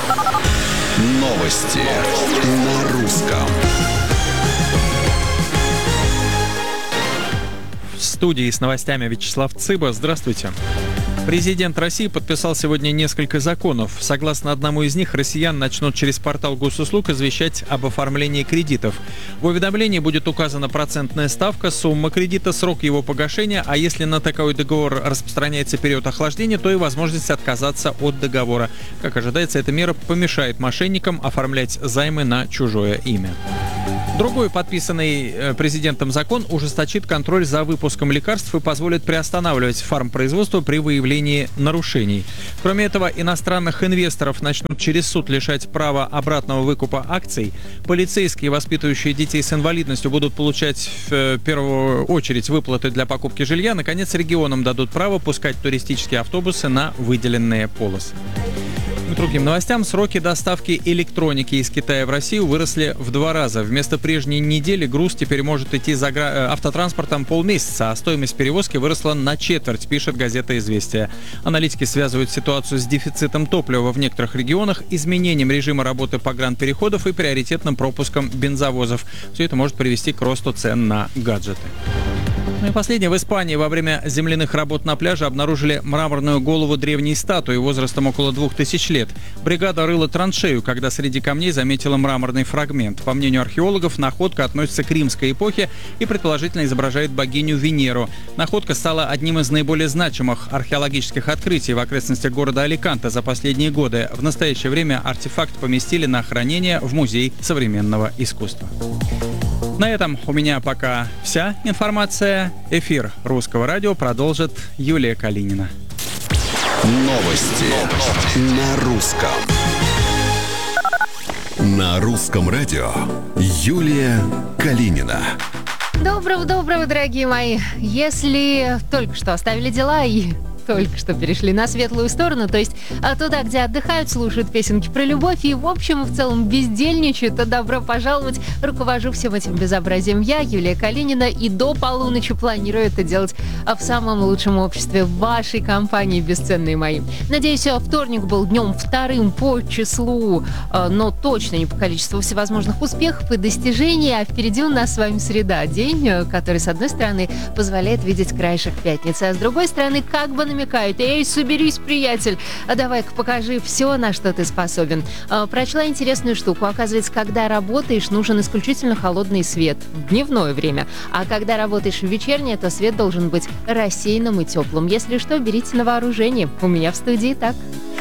Новости на русском. В студии с новостями Вячеслав Цыба. Здравствуйте. Президент России подписал сегодня несколько законов. Согласно одному из них, россиян начнут через портал госуслуг извещать об оформлении кредитов. В уведомлении будет указана процентная ставка, сумма кредита, срок его погашения, а если на такой договор распространяется период охлаждения, то и возможность отказаться от договора. Как ожидается, эта мера помешает мошенникам оформлять займы на чужое имя. Другой подписанный президентом закон ужесточит контроль за выпуском лекарств и позволит приостанавливать фармпроизводство при выявлении нарушений. Кроме этого, иностранных инвесторов начнут через суд лишать права обратного выкупа акций. Полицейские, воспитывающие детей с инвалидностью, будут получать в первую очередь выплаты для покупки жилья. Наконец, регионам дадут право пускать туристические автобусы на выделенные полосы. К другим новостям. Сроки доставки электроники из Китая в Россию выросли в 2 раза. Вместо прежней недели груз теперь может идти автотранспортом полмесяца, а стоимость перевозки выросла на четверть, пишет газета «Известия». Аналитики связывают ситуацию с дефицитом топлива в некоторых регионах, изменением режима работы погранпереходов и приоритетным пропуском бензовозов. Все это может привести к росту цен на гаджеты. Ну и последнее. В Испании во время земляных работ на пляже обнаружили мраморную голову древней статуи возрастом около 2000 лет. Бригада рыла траншею, когда среди камней заметила мраморный фрагмент. По мнению археологов, находка относится к римской эпохе и предположительно изображает богиню Венеру. Находка стала одним из наиболее значимых археологических открытий в окрестностях города Аликанте за последние годы. В настоящее время артефакт поместили на хранение в Музей современного искусства. На этом у меня пока вся информация. Эфир Русского радио продолжит Юлия Калинина. Новости на русском. На русском радио Юлия Калинина. Доброго, дорогие мои. Если только что оставили дела и только что перешли на светлую сторону, то есть туда, где отдыхают, слушают песенки про любовь и, в общем, в целом бездельничают, то добро пожаловать. Руковожу всем этим безобразием я, Юлия Калинина, и до полуночи планирую это делать в самом лучшем обществе, в вашей компании, бесценные мои. Надеюсь, вторник был днем 2 по числу, но точно не по количеству всевозможных успехов и достижений, а впереди у нас с вами среда, день, который, с одной стороны, позволяет видеть краешек пятницы, а с другой стороны, как бы намекает: «Эй, соберись, приятель, давай-ка покажи все, на что ты способен». Прочла интересную штуку. Оказывается, когда работаешь, нужен исключительно холодный свет в дневное время, а когда работаешь в вечернее, то свет должен быть рассеянным и теплым. Если что, берите на вооружение. У меня в студии так.